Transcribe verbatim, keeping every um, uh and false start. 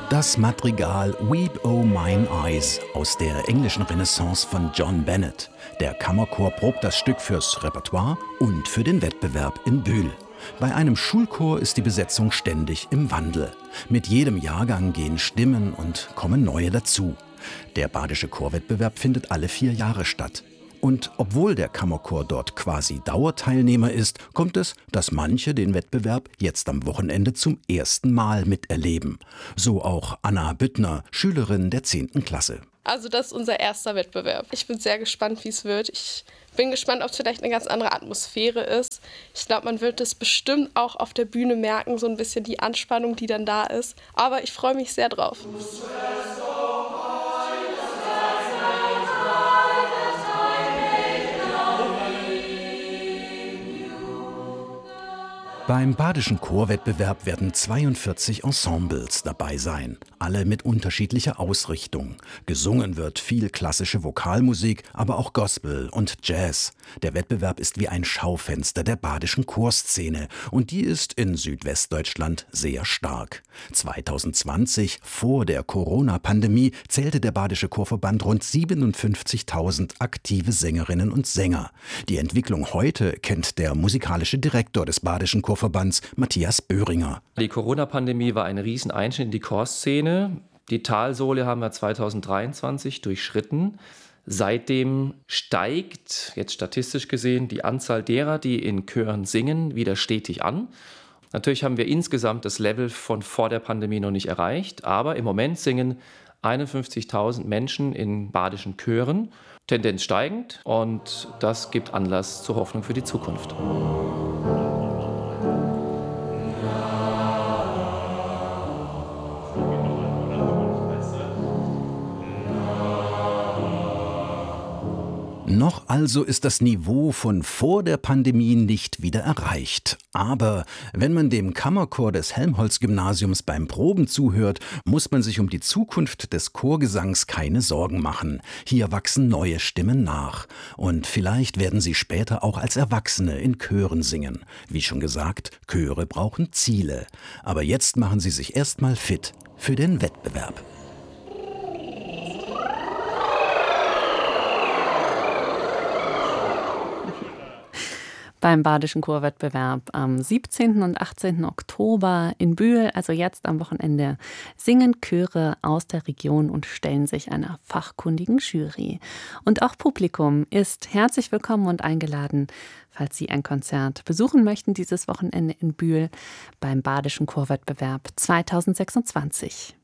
Das Madrigal Weep O' Mine Eyes aus der englischen Renaissance von John Bennett. Der Kammerchor probt das Stück fürs Repertoire und für den Wettbewerb in Bühl. Bei einem Schulchor ist die Besetzung ständig im Wandel. Mit jedem Jahrgang gehen Stimmen und kommen neue dazu. Der Badische Chorwettbewerb findet alle vier Jahre statt. Und obwohl der Kammerchor dort quasi Dauerteilnehmer ist, kommt es, dass manche den Wettbewerb jetzt am Wochenende zum ersten Mal miterleben. So auch Anna Büttner, Schülerin der zehnten Klasse. Also das ist unser erster Wettbewerb. Ich bin sehr gespannt, wie es wird. Ich bin gespannt, ob es vielleicht eine ganz andere Atmosphäre ist. Ich glaube, man wird es bestimmt auch auf der Bühne merken, so ein bisschen die Anspannung, die dann da ist. Aber ich freue mich sehr drauf. Beim Badischen Chorwettbewerb werden zweiundvierzig Ensembles dabei sein, alle mit unterschiedlicher Ausrichtung. Gesungen wird viel klassische Vokalmusik, aber auch Gospel und Jazz. Der Wettbewerb ist wie ein Schaufenster der badischen Chorszene und die ist in Südwestdeutschland sehr stark. zwanzig zwanzig, vor der Corona-Pandemie, zählte der Badische Chorverband rund siebenundfünfzigtausend aktive Sängerinnen und Sänger. Die Entwicklung heute kennt der musikalische Direktor des Badischen Chorverbands, Matthias Böhringer. Die Corona-Pandemie war ein Rieseneinschnitt in die Chorszene. Die Talsohle haben wir zwanzig dreiundzwanzig durchschritten. Seitdem steigt, jetzt statistisch gesehen, die Anzahl derer, die in Chören singen, wieder stetig an. Natürlich haben wir insgesamt das Level von vor der Pandemie noch nicht erreicht, aber im Moment singen einundfünfzigtausend Menschen in badischen Chören, Tendenz steigend, und das gibt Anlass zur Hoffnung für die Zukunft. Noch also ist das Niveau von vor der Pandemie nicht wieder erreicht. Aber wenn man dem Kammerchor des Helmholtz-Gymnasiums beim Proben zuhört, muss man sich um die Zukunft des Chorgesangs keine Sorgen machen. Hier wachsen neue Stimmen nach. Und vielleicht werden sie später auch als Erwachsene in Chören singen. Wie schon gesagt, Chöre brauchen Ziele. Aber jetzt machen sie sich erstmal fit für den Wettbewerb. Beim Badischen Chorwettbewerb am siebzehnten und achtzehnten Oktober in Bühl, also jetzt am Wochenende, singen Chöre aus der Region und stellen sich einer fachkundigen Jury. Und auch Publikum ist herzlich willkommen und eingeladen, falls Sie ein Konzert besuchen möchten dieses Wochenende in Bühl beim Badischen Chorwettbewerb zwanzig sechsundzwanzig.